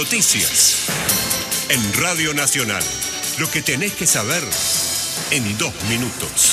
Noticias. En Radio Nacional. Lo que tenés que saber en 2 minutos.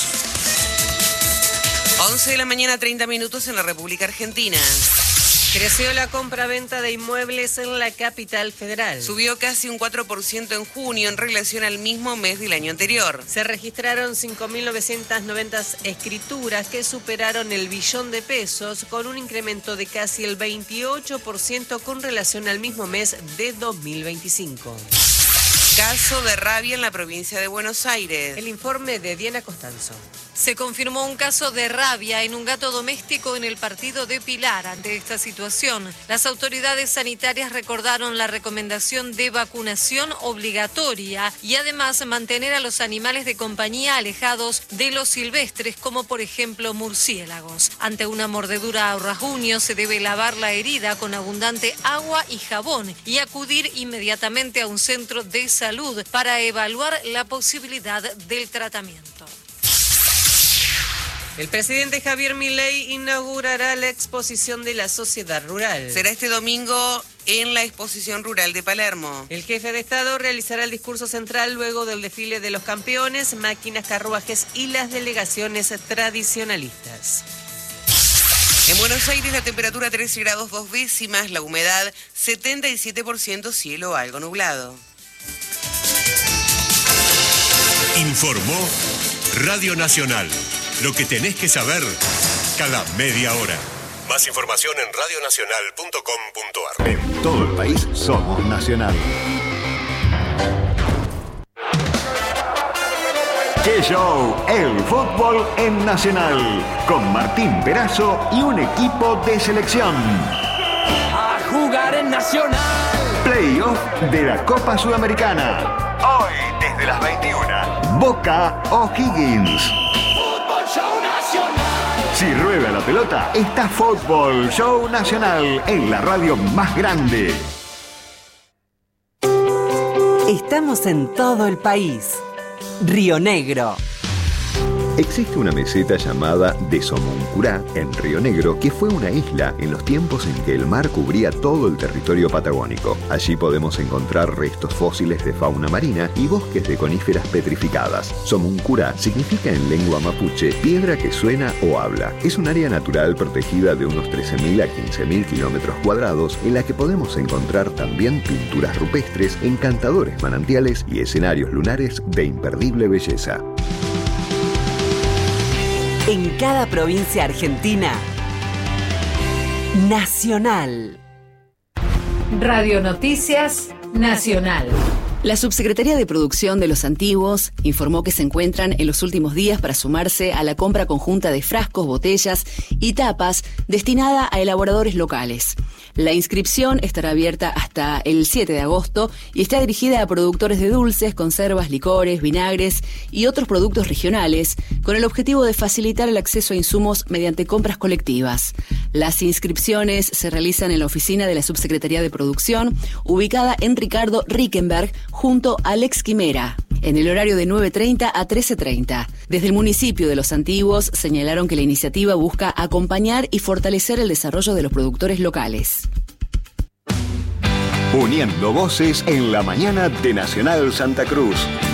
11 de la mañana, 30 minutos en la República Argentina. Creció la compra-venta de inmuebles en la capital federal. Subió casi un 4% en junio en relación al mismo mes del año anterior. Se registraron 5.990 escrituras que superaron el billón de pesos, con un incremento de casi el 28% con relación al mismo mes de 2025. Caso de rabia en la provincia de Buenos Aires. El informe de Diana Costanzo. Se confirmó un caso de rabia en un gato doméstico en el partido de Pilar. Ante esta situación, las autoridades sanitarias recordaron la recomendación de vacunación obligatoria y además mantener a los animales de compañía alejados de los silvestres, como por ejemplo murciélagos. Ante una mordedura o rasguño se debe lavar la herida con abundante agua y jabón y acudir inmediatamente a un centro de salud para evaluar la posibilidad del tratamiento. El presidente Javier Milei inaugurará la exposición de la sociedad rural. Será este domingo en la exposición rural de Palermo. El jefe de Estado realizará el discurso central luego del desfile de los campeones, máquinas, carruajes y las delegaciones tradicionalistas. En Buenos Aires la temperatura 13 grados 2 décimas, la humedad 77%, cielo algo nublado. Informó Radio Nacional. Lo que tenés que saber cada media hora. Más información en radionacional.com.ar. En todo el país somos Nacional. ¡Qué show! El fútbol en Nacional. Con Martín Perazo y un equipo de selección. A jugar en Nacional. Playoff de la Copa Sudamericana. Hoy desde las 21. Boca O'Higgins. Show Nacional. Si rueda la pelota, está Fútbol Show Nacional en la radio más grande. Estamos en todo el país. Río Negro. Existe una meseta llamada de Somoncurá, en Río Negro, que fue una isla en los tiempos en que el mar cubría todo el territorio patagónico. Allí podemos encontrar restos fósiles de fauna marina y bosques de coníferas petrificadas. Somoncurá significa en lengua mapuche piedra que suena o habla. Es un área natural protegida de unos 13.000 a 15.000 kilómetros cuadrados, en la que podemos encontrar también pinturas rupestres, encantadores manantiales y escenarios lunares de imperdible belleza. En cada provincia argentina, Nacional. Radio Noticias Nacional. La Subsecretaría de Producción de Los Antiguos informó que se encuentran en los últimos días para sumarse a la compra conjunta de frascos, botellas y tapas destinada a elaboradores locales. La inscripción estará abierta hasta el 7 de agosto y está dirigida a productores de dulces, conservas, licores, vinagres y otros productos regionales, con el objetivo de facilitar el acceso a insumos mediante compras colectivas. Las inscripciones se realizan en la oficina de la Subsecretaría de Producción, ubicada en Ricardo Rickenberg, junto a Alex Quimera, en el horario de 9:30 a 13:30. Desde el municipio de Los Antiguos señalaron que la iniciativa busca acompañar y fortalecer el desarrollo de los productores locales. Uniendo voces en la mañana de Nacional Santa Cruz.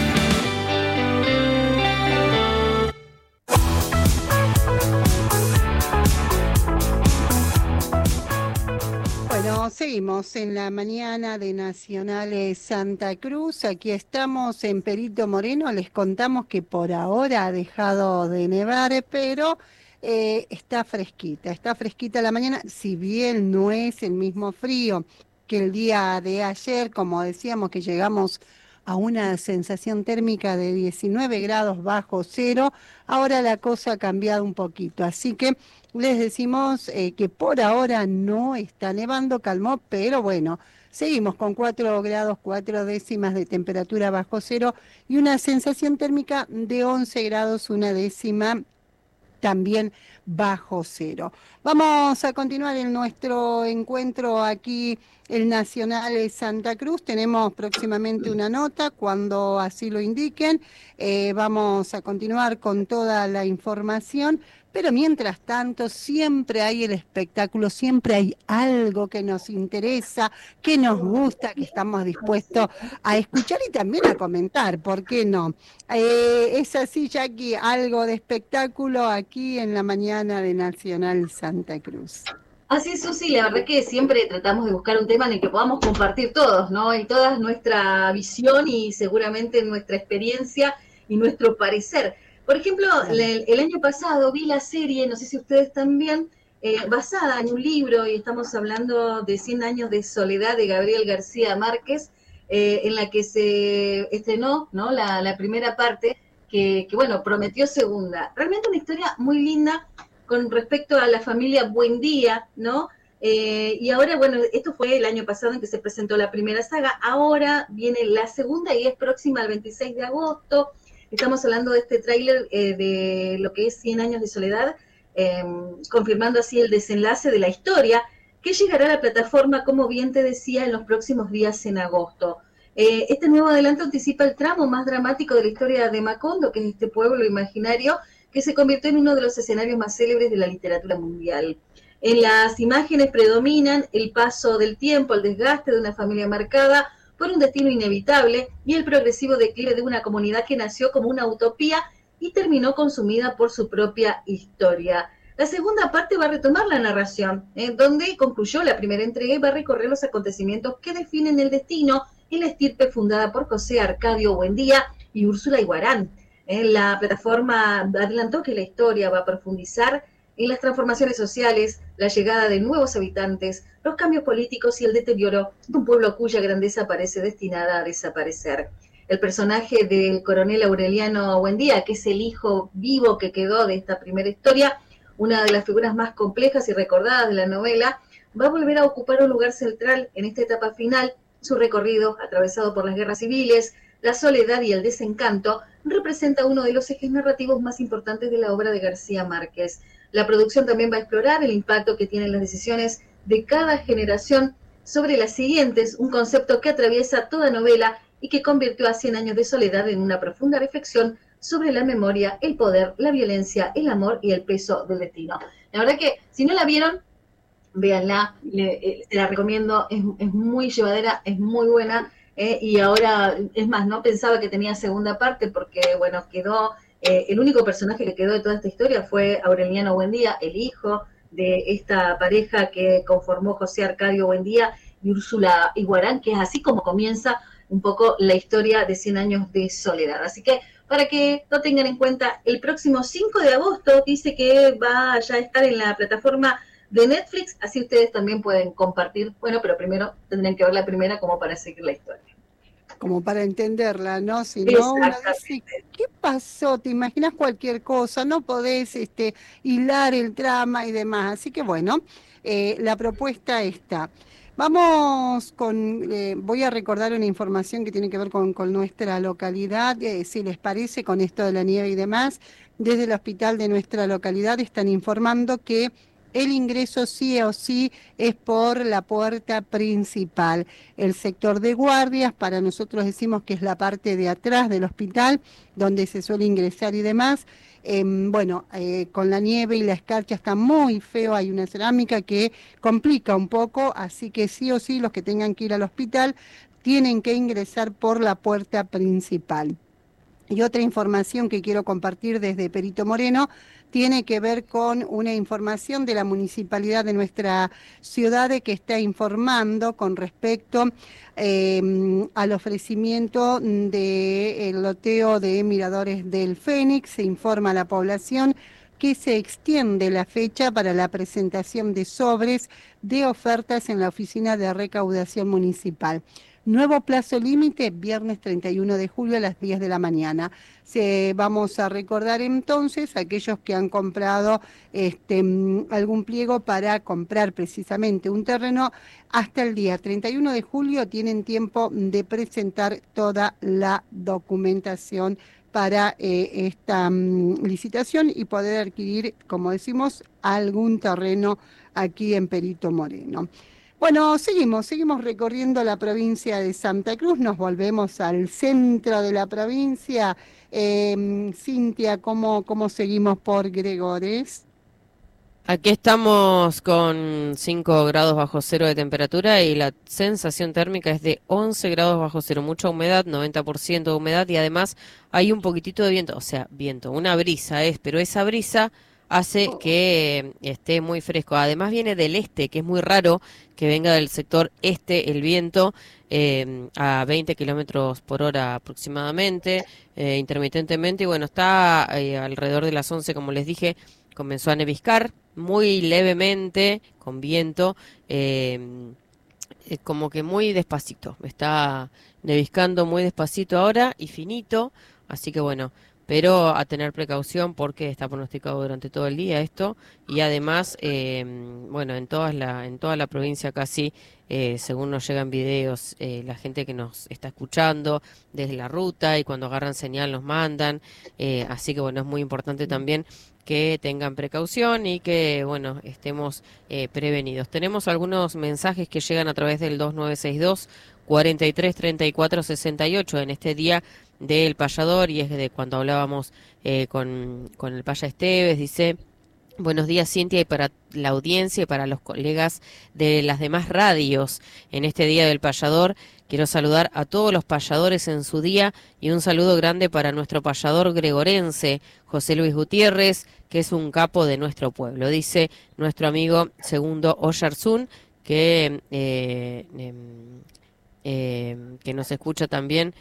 Bueno, seguimos en la mañana de Nacional Santa Cruz. Aquí estamos en Perito Moreno. Les contamos que por ahora ha dejado de nevar, pero está fresquita la mañana, si bien no es el mismo frío que el día de ayer, como decíamos que llegamos a una sensación térmica de 19 grados bajo cero, ahora la cosa ha cambiado un poquito, así que les decimos que por ahora no está nevando, calmó, pero bueno, seguimos con 4 grados 4 décimas de temperatura bajo cero y una sensación térmica de 11 grados 1 décima también bajo cero. Vamos a continuar en nuestro encuentro aquí, el Nacional Santa Cruz. Tenemos próximamente una nota, cuando así lo indiquen. Vamos a continuar con toda la información, pero mientras tanto siempre hay el espectáculo, siempre hay algo que nos interesa, que nos gusta, que estamos dispuestos a escuchar y también a comentar, ¿por qué no? Es así, Jackie, algo de espectáculo aquí en la mañana de Nacional Santa Cruz. Así es, Susi, la verdad que siempre tratamos de buscar un tema en el que podamos compartir todos, ¿no? Y toda nuestra visión y seguramente nuestra experiencia y nuestro parecer. Por ejemplo, el año pasado vi la serie, no sé si ustedes también, basada en un libro, y estamos hablando de 100 años de soledad de Gabriel García Márquez, en la que se estrenó, ¿no? la primera parte, que bueno, prometió segunda. Realmente una historia muy linda con respecto a la familia Buendía, ¿no? Y ahora, bueno, esto fue el año pasado en que se presentó la primera saga, ahora viene la segunda y es próxima al 26 de agosto. Estamos hablando de este tráiler de lo que es 100 años de soledad, confirmando así el desenlace de la historia, que llegará a la plataforma, como bien te decía, en los próximos días en agosto. Este nuevo adelanto anticipa el tramo más dramático de la historia de Macondo, que es este pueblo imaginario que se convirtió en uno de los escenarios más célebres de la literatura mundial. En las imágenes predominan el paso del tiempo, el desgaste de una familia marcada por un destino inevitable y el progresivo declive de una comunidad que nació como una utopía y terminó consumida por su propia historia. La segunda parte va a retomar la narración, donde concluyó la primera entrega y va a recorrer los acontecimientos que definen el destino en la estirpe fundada por José Arcadio Buendía y Úrsula Iguarán. La plataforma adelantó que la historia va a profundizar en las transformaciones sociales, la llegada de nuevos habitantes, los cambios políticos y el deterioro de un pueblo cuya grandeza parece destinada a desaparecer. El personaje del coronel Aureliano Buendía, que es el hijo vivo que quedó de esta primera historia, una de las figuras más complejas y recordadas de la novela, va a volver a ocupar un lugar central en esta etapa final. Su recorrido, atravesado por las guerras civiles, la soledad y el desencanto, representa uno de los ejes narrativos más importantes de la obra de García Márquez. La producción también va a explorar el impacto que tienen las decisiones de cada generación sobre las siguientes, un concepto que atraviesa toda novela y que convirtió a 100 años de soledad en una profunda reflexión sobre la memoria, el poder, la violencia, el amor y el peso del destino. La verdad que, si no la vieron, véanla, te la recomiendo, es muy llevadera, es muy buena, y ahora, es más, no pensaba que tenía segunda parte porque, bueno, quedó, el único personaje que quedó de toda esta historia fue Aureliano Buendía, el hijo de esta pareja que conformó José Arcadio Buendía y Úrsula Iguarán, que es así como comienza un poco la historia de 100 años de soledad. Así que, para que lo tengan en cuenta, el próximo 5 de agosto dice que va ya a estar en la plataforma de Netflix, así ustedes también pueden compartir, bueno, pero primero tendrían que ver la primera como para seguir la historia. Como para entenderla, ¿no? Si no, uno dice, ¿qué pasó? ¿Te imaginas cualquier cosa? No podés hilar el trama y demás. Así que bueno, la propuesta está. Vamos con, voy a recordar una información que tiene que ver con nuestra localidad, si les parece, con esto de la nieve y demás. Desde el hospital de nuestra localidad están informando que el ingreso sí o sí es por la puerta principal. El sector de guardias, para nosotros decimos que es la parte de atrás del hospital, donde se suele ingresar y demás. Con la nieve y la escarcha está muy feo, hay una cerámica que complica un poco, así que sí o sí los que tengan que ir al hospital tienen que ingresar por la puerta principal. Y otra información que quiero compartir desde Perito Moreno tiene que ver con una información de la municipalidad de nuestra ciudad que está informando con respecto al ofrecimiento del loteo de Miradores del Fénix. Se informa a la población que se extiende la fecha para la presentación de sobres de ofertas en la oficina de recaudación municipal. Nuevo plazo límite, viernes 31 de julio a las 10 de la mañana. Vamos a recordar entonces a aquellos que han comprado algún pliego para comprar precisamente un terreno, hasta el día 31 de julio tienen tiempo de presentar toda la documentación para esta licitación y poder adquirir, como decimos, algún terreno aquí en Perito Moreno. Bueno, seguimos recorriendo la provincia de Santa Cruz, nos volvemos al centro de la provincia. Cintia, ¿cómo seguimos por Gregores? Aquí estamos con 5 grados bajo cero de temperatura y la sensación térmica es de 11 grados bajo cero, mucha humedad, 90% de humedad y además hay un poquitito de viento, o sea, viento, una brisa pero esa brisa hace que esté muy fresco. Además viene del este, que es muy raro que venga del sector este el viento a 20 kilómetros por hora aproximadamente, intermitentemente, y bueno, está alrededor de las 11, como les dije, comenzó a neviscar muy levemente, con viento, como que muy despacito, está neviscando muy despacito ahora y finito, así que bueno, pero a tener precaución porque está pronosticado durante todo el día esto y además, bueno, en toda la provincia casi, según nos llegan videos, la gente que nos está escuchando desde la ruta y cuando agarran señal nos mandan, así que bueno, es muy importante también que tengan precaución y que, bueno, estemos prevenidos. Tenemos algunos mensajes que llegan a través del 2962 43 34 68 en este día del payador, y es de cuando hablábamos con el paya Esteves. Dice: buenos días, Cintia, y para la audiencia y para los colegas de las demás radios en este día del payador. Quiero saludar a todos los payadores en su día y un saludo grande para nuestro payador gregorense, José Luis Gutiérrez, que es un capo de nuestro pueblo. Dice nuestro amigo Segundo Oyarzún, que nos escucha también,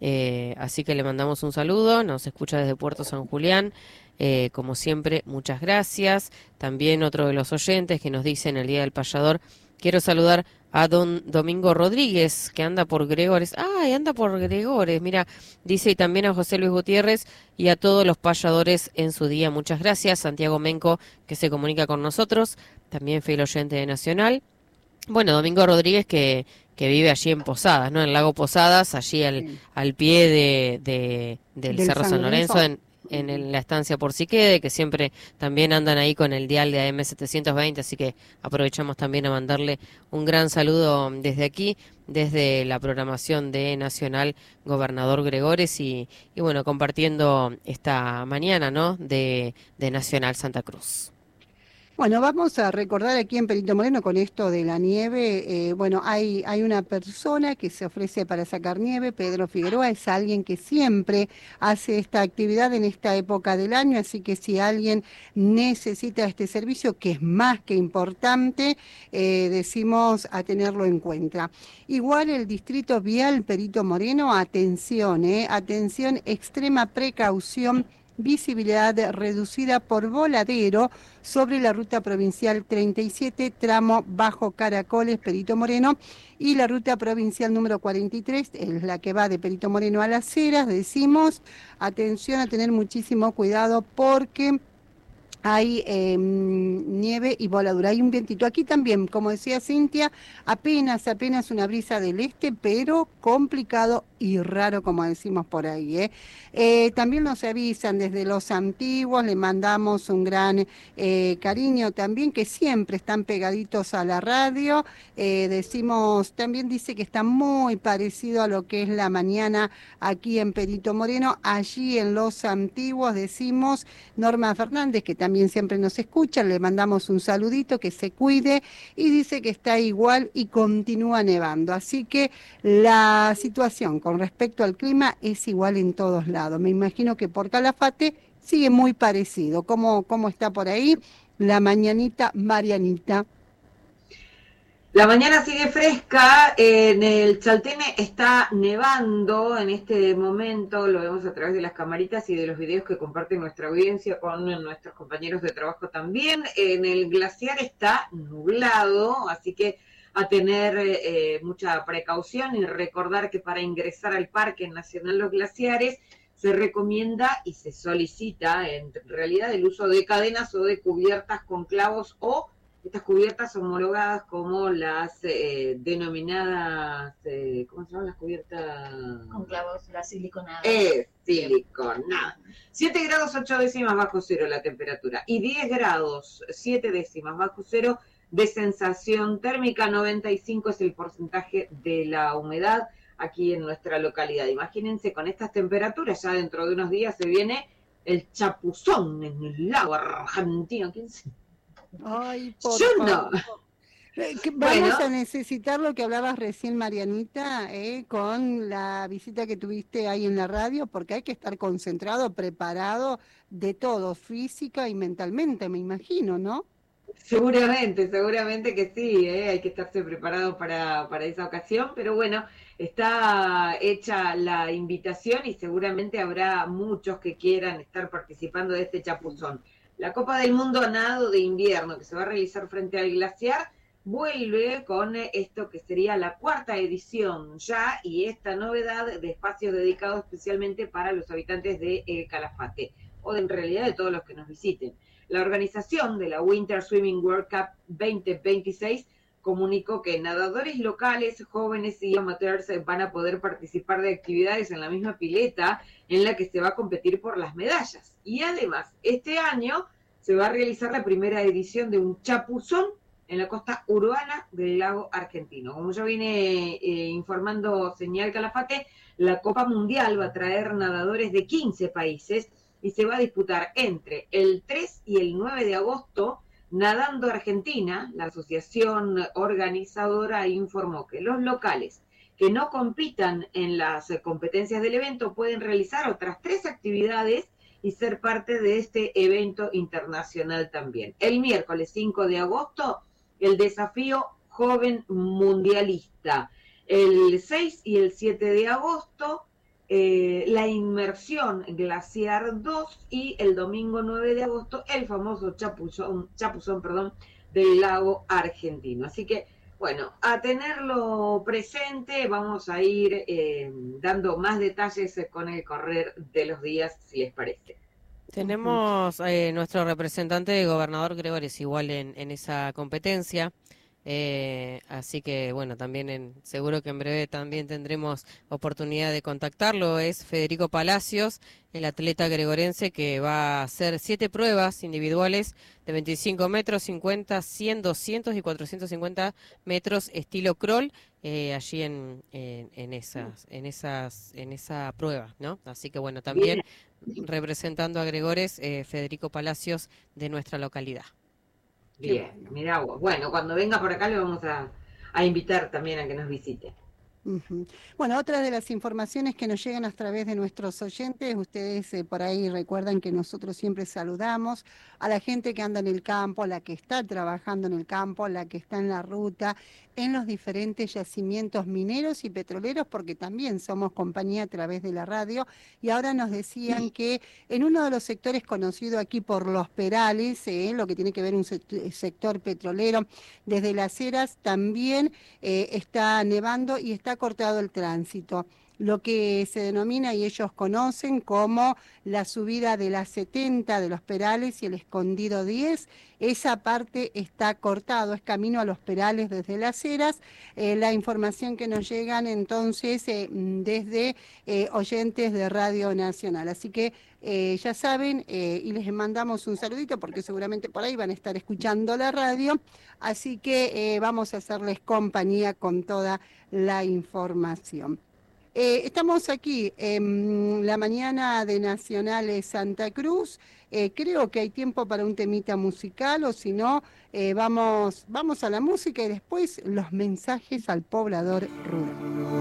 así que le mandamos un saludo, nos escucha desde Puerto San Julián. Como siempre, muchas gracias. También otro de los oyentes que nos dice en el Día del Payador: quiero saludar a don Domingo Rodríguez, que anda por Gregores. ¡Ay, anda por Gregores! Mira, dice, y también a José Luis Gutiérrez y a todos los payadores en su día. Muchas gracias. Santiago Menco, que se comunica con nosotros, también fiel oyente de Nacional. Bueno, Domingo Rodríguez que vive allí en Posadas, ¿no? En Lago Posadas, allí al pie del Cerro San Lorenzo, en la estancia Porciquede, que siempre también andan ahí con el dial de AM 720, así que aprovechamos también a mandarle un gran saludo desde aquí, desde la programación de Nacional Gobernador Gregores y bueno, compartiendo esta mañana, ¿no? de Nacional Santa Cruz. Bueno, vamos a recordar aquí en Perito Moreno con esto de la nieve. Bueno, hay una persona que se ofrece para sacar nieve, Pedro Figueroa, es alguien que siempre hace esta actividad en esta época del año, así que si alguien necesita este servicio, que es más que importante, decimos a tenerlo en cuenta. Igual el Distrito Vial Perito Moreno, atención, atención, extrema precaución, visibilidad reducida por voladero sobre la ruta provincial 37, tramo Bajo Caracoles, Perito Moreno, y la ruta provincial número 43, es la que va de Perito Moreno a Las Heras. Decimos, atención a tener muchísimo cuidado porque hay nieve y voladura, hay un vientito. Aquí también, como decía Cintia, apenas una brisa del este, pero complicado y raro, como decimos por ahí. También nos avisan desde Los Antiguos, le mandamos un gran cariño también, que siempre están pegaditos a la radio. Decimos, también dice que está muy parecido a lo que es la mañana aquí en Perito Moreno, allí en Los Antiguos. Decimos, Norma Fernández, que también siempre nos escucha, le mandamos un saludito, que se cuide, y dice que está igual y continúa nevando. Así que la situación con respecto al clima es igual en todos lados. Me imagino que por Calafate sigue muy parecido. ¿Cómo está por ahí la mañanita, Marianita? La mañana sigue fresca, en el Chaltén está nevando en este momento, lo vemos a través de las camaritas y de los videos que comparte nuestra audiencia con nuestros compañeros de trabajo también. En el glaciar está nublado, así que a tener mucha precaución y recordar que para ingresar al Parque Nacional Los Glaciares se recomienda y se solicita en realidad el uso de cadenas o de cubiertas con clavos o estas cubiertas homologadas como las denominadas, ¿cómo se llaman las cubiertas? Con clavos, la siliconada. Siliconada. 7 grados 8 décimas bajo cero la temperatura y 10 grados 7 décimas bajo cero de sensación térmica. 95 es el porcentaje de la humedad aquí en nuestra localidad. Imagínense, con estas temperaturas, ya dentro de unos días se viene el chapuzón en el lago argentino. ¿Quién se... Ay, por Yo favor. no. Vamos a necesitar lo que hablabas recién, Marianita, con la visita que tuviste ahí en la radio, porque hay que estar concentrado, preparado de todo, física y mentalmente, me imagino, ¿no? Seguramente que sí, hay que estarse preparado para esa ocasión, pero bueno, está hecha la invitación y seguramente habrá muchos que quieran estar participando de este chapuzón. La Copa del Mundo a nado de invierno, que se va a realizar frente al glaciar, vuelve con esto que sería la 4ª edición ya, y esta novedad de espacios dedicados especialmente para los habitantes de El Calafate, o en realidad de todos los que nos visiten. La organización de la Winter Swimming World Cup 2026 comunicó que nadadores locales, jóvenes y amateurs van a poder participar de actividades en la misma pileta en la que se va a competir por las medallas. Y además, este año se va a realizar la primera edición de un chapuzón en la costa urbana del lago argentino. Como ya viene informando Señal Calafate, la Copa Mundial va a traer nadadores de 15 países y se va a disputar entre el 3 y el 9 de agosto. Nadando Argentina, la asociación organizadora, informó que los locales que no compitan en las competencias del evento pueden realizar otras 3 actividades y ser parte de este evento internacional también. El miércoles 5 de agosto, el desafío joven mundialista. El 6 y el 7 de agosto, la inmersión glaciar 2, y el domingo 9 de agosto el famoso chapuzón del lago argentino. Así que, bueno, a tenerlo presente, vamos a ir dando más detalles con el correr de los días, si les parece. Tenemos nuestro representante de gobernador Gregores igual en esa competencia. Así que bueno, también seguro que en breve también tendremos oportunidad de contactarlo. Es Federico Palacios, el atleta gregorense, que va a hacer 7 pruebas individuales de 25 metros, 50, 100, 200 y 450 metros estilo crawl, allí en esa prueba, ¿no? Así que bueno, también representando a Gregores, Federico Palacios de nuestra localidad. Bien, mirá vos. Bueno, cuando venga por acá le vamos a invitar también a que nos visite. Bueno, otra de las informaciones que nos llegan a través de nuestros oyentes, ustedes por ahí recuerdan que nosotros siempre saludamos a la gente que anda en el campo, a la que está trabajando en el campo, a la que está en la ruta, en los diferentes yacimientos mineros y petroleros, porque también somos compañía a través de la radio, y ahora nos decían que en uno de los sectores conocido aquí por Los Perales, lo que tiene que ver un sector petrolero, desde Las Heras también está nevando y está cortado el tránsito. Lo que se denomina y ellos conocen como la subida de la 70 de Los Perales y el Escondido 10, esa parte está cortado, es camino a Los Perales desde Las Heras. La información que nos llegan entonces desde oyentes de Radio Nacional. Así que ya saben, y les mandamos un saludito porque seguramente por ahí van a estar escuchando la radio, así que vamos a hacerles compañía con toda la información. Estamos aquí en la mañana de Nacional Santa Cruz. Creo que hay tiempo para un temita musical, o si no, vamos a la música y después los mensajes al poblador rural.